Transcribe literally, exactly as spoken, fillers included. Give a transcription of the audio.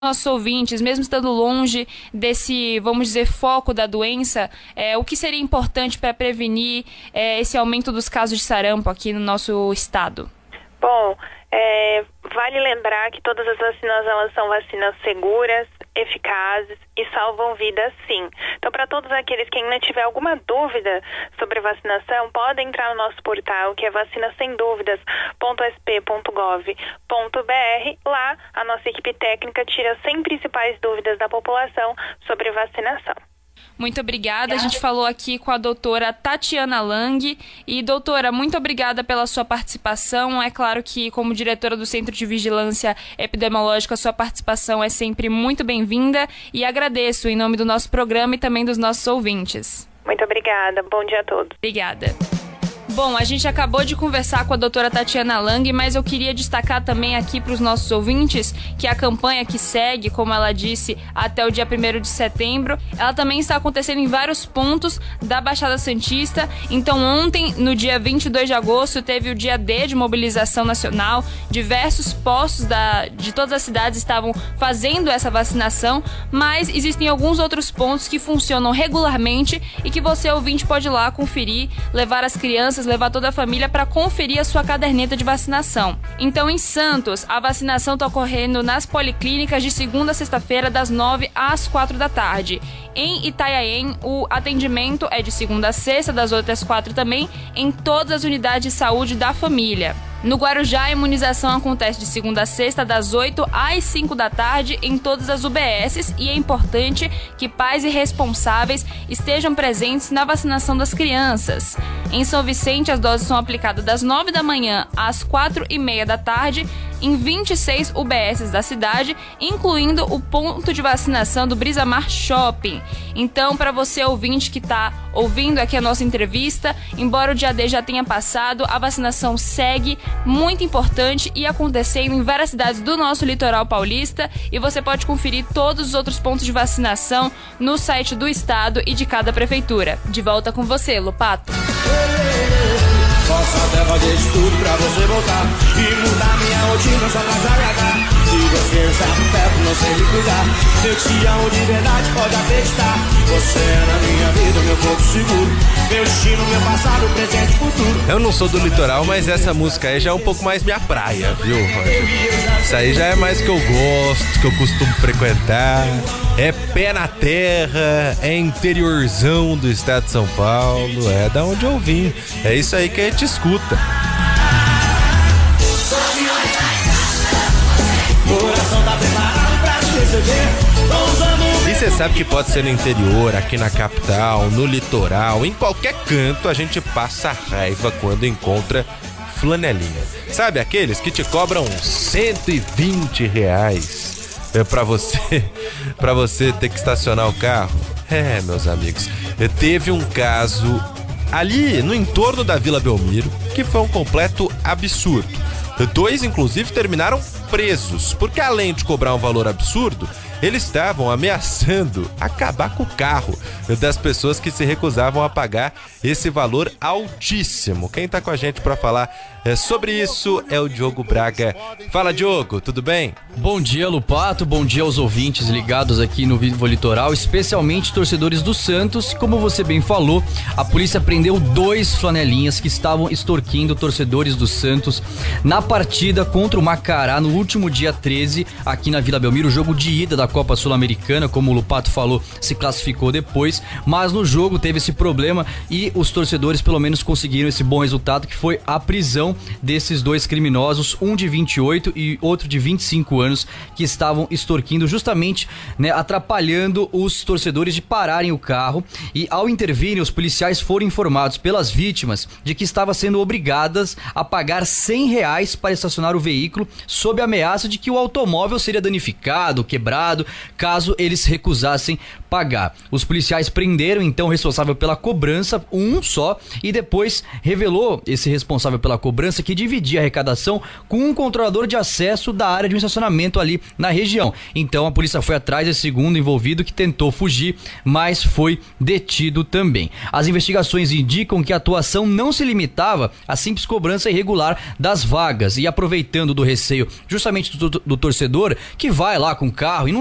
nossos ouvintes, mesmo estando longe desse, vamos dizer, foco da doença, é, o que seria importante para prevenir é, esse aumento dos casos de sarampo aqui no nosso estado? Bom, é, vale lembrar que todas as vacinas, elas são vacinas seguras, eficazes e salvam vidas, sim. Então, para todos aqueles que ainda tiver alguma dúvida sobre vacinação, podem entrar no nosso portal, que é vacina sem dúvidas ponto s p ponto gov ponto b r. Lá, a nossa equipe técnica tira cem principais dúvidas da população sobre vacinação. Muito obrigada. A gente falou aqui com a doutora Tatiana Lang. E, doutora, muito obrigada pela sua participação. É claro que, como diretora do Centro de Vigilância Epidemiológica, a sua participação é sempre muito bem-vinda. E agradeço em nome do nosso programa e também dos nossos ouvintes. Muito obrigada. Bom dia a todos. Obrigada. Bom, a gente acabou de conversar com a doutora Tatiana Lang, mas eu queria destacar também aqui para os nossos ouvintes que a campanha que segue, como ela disse, até o dia primeiro de setembro, ela também está acontecendo em vários pontos da Baixada Santista. Então ontem, no dia vinte e dois de agosto, teve o dia D de mobilização nacional. Diversos postos da, de todas as cidades estavam fazendo essa vacinação, mas existem alguns outros pontos que funcionam regularmente e que você, ouvinte, pode ir lá conferir, levar as crianças, levar toda a família para conferir a sua caderneta de vacinação. Então, em Santos, a vacinação está ocorrendo nas policlínicas de segunda a sexta-feira, das nove às quatro da tarde. Em Itanhaém, o atendimento é de segunda a sexta, das oito às quatro também, em todas as unidades de saúde da família. No Guarujá, a imunização acontece de segunda a sexta, das oito às cinco da tarde, em todas as U B Ss, e é importante que pais e responsáveis estejam presentes na vacinação das crianças. Em São Vicente, as doses são aplicadas das nove da manhã às quatro e meia da tarde, em vinte e seis U B Ss da cidade, incluindo o ponto de vacinação do Brisamar Shopping. Então, para você ouvinte que está ouvindo aqui a nossa entrevista, embora o dia D já tenha passado, a vacinação segue, muito importante, e acontecendo em várias cidades do nosso litoral paulista, e você pode conferir todos os outros pontos de vacinação no site do estado e de cada prefeitura. De volta com você, Lupato. Posso até fazer de tudo pra você voltar e mudar minha rotina só pra te agradar. Se você está por perto, não sei me cuidar. Eu te amo de verdade, pode acreditar. Você é na minha vida, meu porto seguro. Meu destino, meu passado, presente e futuro. Eu não sou do litoral, mas essa música aí já é um pouco mais minha praia, viu, Roger? Isso aí já é mais que eu gosto, que eu costumo frequentar. É pé na terra, é interiorzão do estado de São Paulo, é da onde eu vim. É isso aí que a gente escuta. E você sabe que pode ser no interior, aqui na capital, no litoral, em qualquer canto a gente passa raiva quando encontra flanelinha. Sabe aqueles que te cobram cento e vinte reais é pra você, pra você ter que estacionar o carro? É, meus amigos, teve um caso ali no entorno da Vila Belmiro que foi um completo absurdo. Dois, inclusive, terminaram presos, porque além de cobrar um valor absurdo, eles estavam ameaçando acabar com o carro das pessoas que se recusavam a pagar esse valor altíssimo. Quem tá com a gente para falar é, sobre isso é o Diogo Braga. Fala, Diogo, tudo bem? Bom dia, Lupato, bom dia aos ouvintes ligados aqui no Vivo Litoral, especialmente torcedores do Santos. Como você bem falou, a polícia prendeu dois flanelinhas que estavam extorquindo torcedores do Santos na partida contra o Macará no último dia treze, aqui na Vila Belmiro, o jogo de ida da Copa Sul-Americana. Como o Lupato falou, se classificou depois, mas no jogo teve esse problema e os torcedores pelo menos conseguiram esse bom resultado, que foi a prisão desses dois criminosos, um de vinte e oito e outro de vinte e cinco anos, que estavam extorquindo, justamente, né, atrapalhando os torcedores de pararem o carro. E ao intervirem, os policiais foram informados pelas vítimas de que estavam sendo obrigadas a pagar cem reais para estacionar o veículo, sob a ameaça de que o automóvel seria danificado, quebrado, caso eles recusassem pagar. Os policiais prenderam então o responsável pela cobrança, um só, e depois revelou esse responsável pela cobrança que dividia a arrecadação com um controlador de acesso da área de um estacionamento ali na região. Então a polícia foi atrás desse segundo envolvido, que tentou fugir, mas foi detido também. As investigações indicam que a atuação não se limitava à simples cobrança irregular das vagas, e aproveitando do receio justamente justamente do, do torcedor que vai lá com o carro e não